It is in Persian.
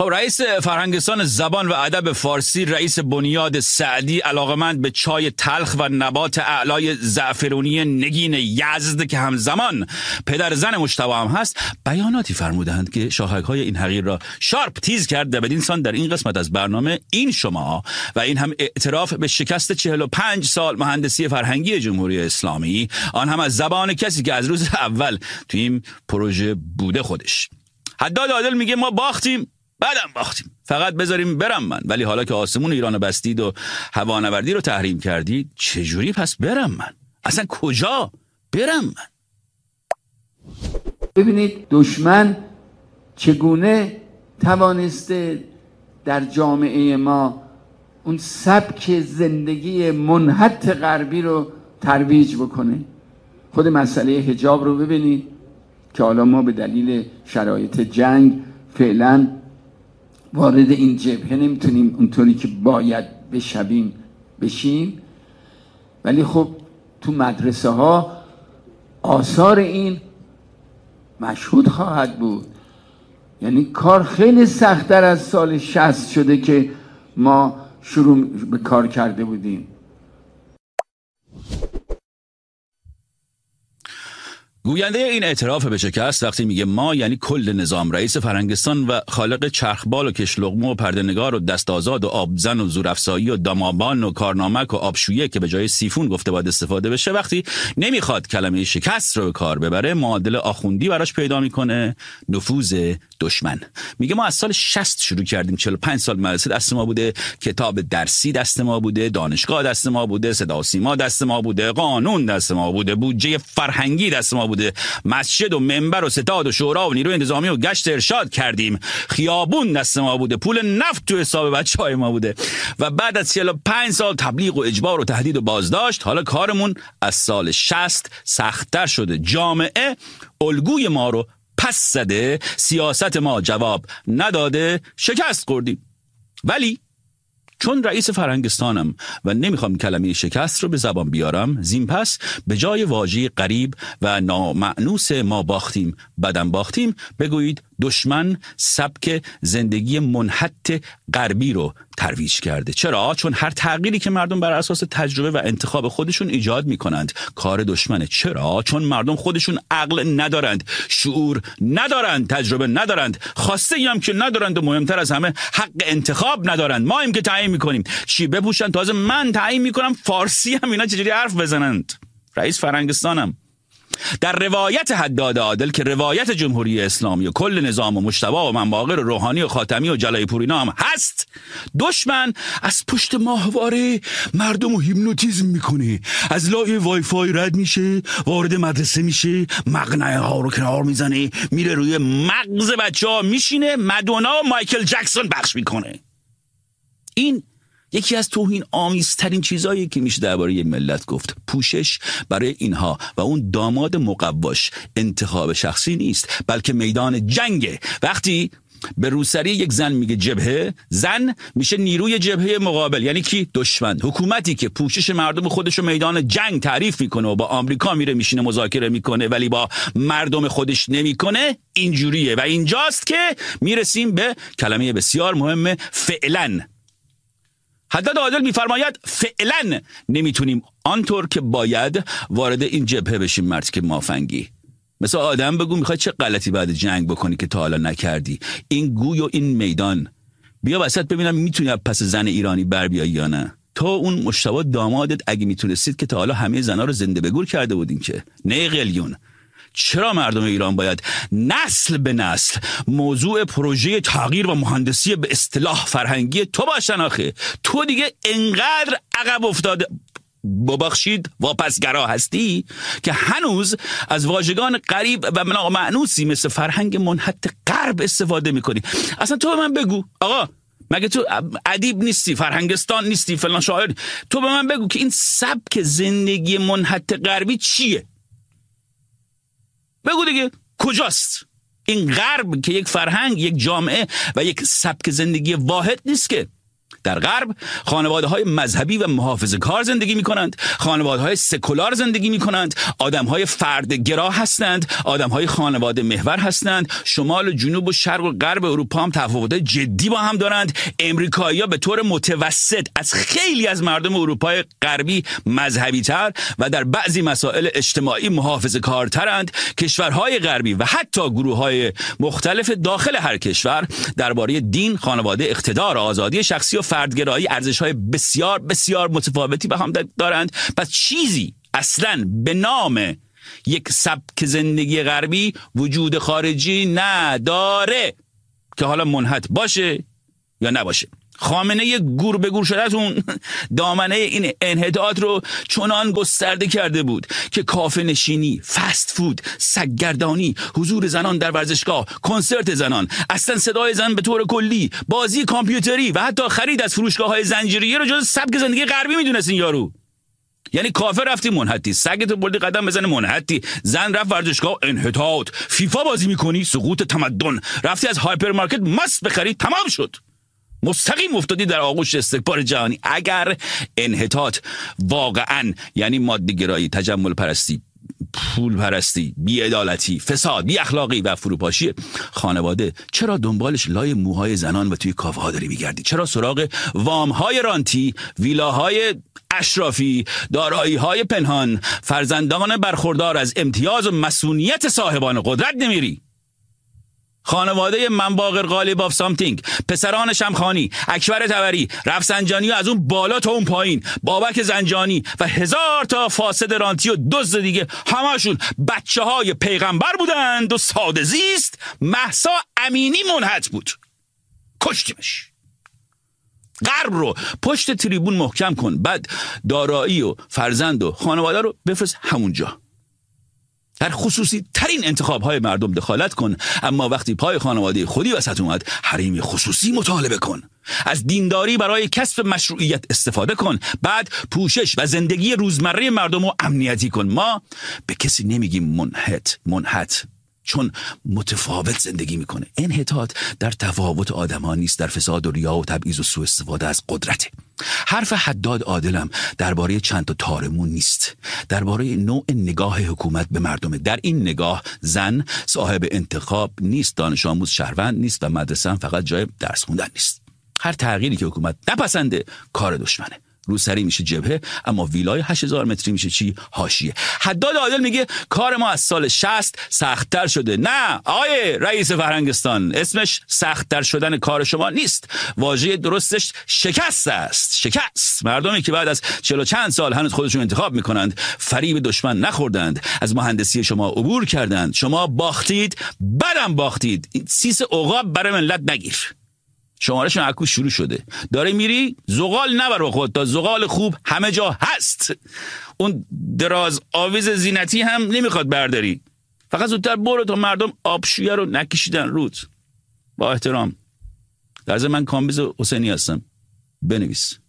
خب رئیس فرهنگستان زبان و ادب فارسی، رئیس بنیاد سعدی، علاقمند به چای تلخ و نبات اعلای زعفرونی نگین یزد که همزمان پدر زن مجتبی هم هست، بیاناتی فرمودند که شاخک‌های این حقیر را شارپ تیز کرد و بدین سان در این قسمت از برنامه این شما و این هم اعتراف به شکست 45 سال مهندسی فرهنگی جمهوری اسلامی، آن هم از زبان کسی که از روز اول تو این پروژه بوده خودش. حداد عادل میگه ما باختیم، بعدم باختیم، فقط بذاریم برم من. ولی حالا که آسمون ایران بستید و هوانوردی رو تحریم کردید، چجوری پس برم من؟ اصلا کجا برم من؟ ببینید دشمن چگونه توانسته در جامعه ما اون سبک زندگی منحط غربی رو ترویج بکنه. خود مسئله حجاب رو ببینید که حالا ما به دلیل شرایط جنگ فعلا وارد این جبهه نمیتونیم اونطوری که باید بشیم، ولی خب تو مدرسه ها آثار این مشهود خواهد بود. یعنی کار خیلی سخت‌تر از سال 60 شده که ما شروع به کار کرده بودیم. گوینده این اعتراف به شکست وقتی میگه ما یعنی کل نظام، رئیس فرهنگستان و خالق چرخبال و کشلقمه و پرده‌نگار و دستازاد و آبزن و زورافزایی و دمابان و کارنامک و آبشویه که به جای سیفون گفته باید استفاده بشه، وقتی نمیخواد کلمه شکست رو به کار ببره، معادل آخوندی براش پیدا میکنه: نفوذ دشمن. میگه ما از سال 60 شروع کردیم، 45 سال مدرسه دست ما بوده، کتاب درسی دست ما بوده، دانشگاه دست ما بوده، صدا و سیما دست ما بوده، قانون دست ما بوده، بودجه فرهنگی دست ما بوده، مسجد و منبر و ستاد و شورا و نیروی انتظامی و گشت ارشاد کردیم، خیابون دست ما بوده، پول نفت تو حساب بچهای ما بوده و بعد از 45 سال تبلیغ و اجبار و تهدید و بازداشت، حالا کارمون از سال 60 سخت‌تر شده. جامعه الگوی ما رو پس زده، سیاست ما جواب نداده، شکست خوردیم. ولی چون رئیس فرهنگستانم و نمیخوام کلمه شکست رو به زبان بیارم، زین پس به جای واژه غریب و نامعنوس ما باختیم بدن باختیم، بگویید دشمن سبک زندگی منحط غربی رو ترویج کرده. چرا؟ چون هر تغییری که مردم بر اساس تجربه و انتخاب خودشون ایجاد میکنند کار دشمنه. چرا؟ چون مردم خودشون عقل ندارند، شعور ندارند، تجربه ندارند، خواسته هم که ندارند و مهمتر از همه حق انتخاب ندارند. ما که تعیین میکنیم چی بپوشن، تازه من تعیین میکنم فارسی هم اینا چجوری حرف بزنند. رئیس فرهنگستانم. در روایت حداد عادل که روایت جمهوری اسلامی و کل نظام و مجتبی و منباقر و روحانی و خاتمی و جلای پورینا هم هست، دشمن از پشت ماهواره مردم رو هیپنوتیزم میکنه، از لای وای فای رد میشه، وارد مدرسه میشه، مقنعه ها رو کنار میزنه، میره روی مغز بچه ها میشینه، مدونا و مایکل جکسون پخش میکنه. این یکی از توهین آمیزترین چیزایی که میشه درباره یه ملت گفت. پوشش برای اینها و اون داماد مقواش انتخاب شخصی نیست، بلکه میدان جنگه. وقتی به روسری یک زن میگه جبهه، زن میشه نیروی جبهه مقابل، یعنی کی؟ دشمن. حکومتی که پوشش مردم خودش رو میدان جنگ تعریف میکنه و با آمریکا میره میشینه مذاکره میکنه ولی با مردم خودش نمیکنه، اینجوریه. و اینجاست که میرسیم به کلمه بسیار مهم: فعلا. حداد عادل میفرماید فعلا نمیتونیم آنطور که باید وارد این جبهه بشیم. مرد که مافنگی، مثل آدم بگو میخوای چه غلطی بعد جنگ بکنی که تا حالا نکردی. این گوی و این میدان، بیا وسط ببینم میتونی پس زن ایرانی بر بیایی یا نه. تو اون مجتبی دامادت اگه میتونستید که تا حالا همه زنا رو زنده به گور کرده بودین که نه قلیون. چرا مردم ایران باید نسل به نسل موضوع پروژه تغییر و مهندسی به اصطلاح فرهنگی تو باشن؟ آخه تو دیگه انقدر عقب افتاده، ببخشید واپسگرا هستی که هنوز از واژگان غریب و نامعنوسی مثل فرهنگ منحط غرب استفاده میکنی. اصلا تو به من بگو آقا، مگه تو ادیب نیستی، فرهنگستان نیستی، فلان شاعر؟ تو به من بگو که این سبک زندگی منحط غربی چیه؟ بگو دیگه کجاست این غرب که یک فرهنگ، یک جامعه و یک سبک زندگی واحد نیست که؟ در غرب خانواده‌های مذهبی و محافظه‌کار زندگی می‌کنند، خانواده‌های سکولار زندگی می‌کنند، آدم‌های فردگرا هستند، آدم‌های خانواده محور هستند. شمال و جنوب و شرق و غرب اروپا هم تفاوت‌های جدی با هم دارند. امریکایی‌ها به طور متوسط از خیلی از مردم اروپای غربی مذهبی‌تر و در بعضی مسائل اجتماعی محافظه‌کارترند. کشورهای غربی و حتی گروه‌های مختلف داخل هر کشور درباره دین، خانواده، اقتدار، آزادی شخصی و فردگرایی ارزش‌های بسیار بسیار متفاوتی با هم دارند. پس چیزی اصلاً به نام یک سبک زندگی غربی وجود خارجی نداره که حالا منحط باشه یا نباشه. خامنه گور به گور شده‌تون دامنه این انحطاط رو چنان گسترده کرده بود که کافه نشینی، فست فود، سگگردانی، حضور زنان در ورزشگاه، کنسرت زنان، اصلا صدای زن به طور کلی، بازی کامپیوتری و حتی خرید از فروشگاه‌های زنجیره‌ای رو جز سبک زندگی غربی میدونست این یارو. یعنی کافه رفتی منحطی، سگت بردی قدم بزنه منحطی، زن رفت ورزشگاه انحطاط، فیفا بازی میکنی سقوط تمدن، رفتی از هایپرمارکت ماست بخری تمام شد، مستقیم افتادی در آغوش استکبار جهانی. اگر انحطاط واقعا یعنی ماده گرایی، تجمل پرستی، پول پرستی، بی‌عدالتی، فساد، بی اخلاقی و فروپاشی خانواده، چرا دنبالش لای موهای زنان و توی کافه ها داری میگردی؟ چرا سراغ وام های رانتی، ویلاهای اشرافی، دارایی های پنهان، فرزندان برخوردار از امتیاز و مسئولیت صاحبان قدرت نمیری؟ خانواده منباغر غالب آف سامتینگ، پسران شمخانی، اکبر طبری، رفسنجانی و از اون بالا تا اون پایین، بابک زنجانی و هزار تا فاسد رانتی و دزد دیگه، همشون بچه های پیغمبر بودند و ساده زیست. مهسا امینی منحط بود، کشتیمش. غرب رو پشت تریبون محکم کن، بعد دارایی و فرزند و خانواده رو بفرست همونجا. در خصوصی ترین انتخاب‌های مردم دخالت کن، اما وقتی پای خانواده خودی وسط اومد، حریم خصوصی مطالبه کن. از دینداری برای کسب مشروعیت استفاده کن، بعد پوشش و زندگی روزمره مردم رو امنیتی کن. ما به کسی نمیگیم منحط چون متفاوت زندگی میکنه. انحطاط در تفاوت آدم‌ها نیست، در فساد و ریا و تبعیض و سوء استفاده از قدرته. حرف حداد عادلم درباره چند تا تارمون نیست، درباره نوع نگاه حکومت به مردمه. در این نگاه زن صاحب انتخاب نیست، دانش آموز شهروند نیست و مدرسه هم فقط جای درس خوندن نیست. هر تغییری که حکومت نپسنده کار دشمنه. روسری میشه جبهه، اما ویلای 8000 متری میشه چی؟ حاشیه. حداد عادل میگه کار ما از سال 60 سخت‌تر شده. نه آقای رئیس فرهنگستان، اسمش سخت‌تر شدن کار شما نیست، واژه درستش شکست است. شکست. مردمی که بعد از 40 چند سال هنوز خودشون انتخاب میکنند، فریب دشمن نخوردند، از مهندسی شما عبور کردند، شما باختید، بعدم باختید. این سیس عقاب برای ملت نگیر. شمارش معکوس شروع شده، داره میری زغال نبر خود، تا زغال خوب همه جا هست. اون دراز آویز زینتی هم نمیخواد برداری، فقط زودتر برو تا مردم آبشویه رو نکشیدن رود. با احترام، در ضمن من کامبیز حسینی هستم، بنویس.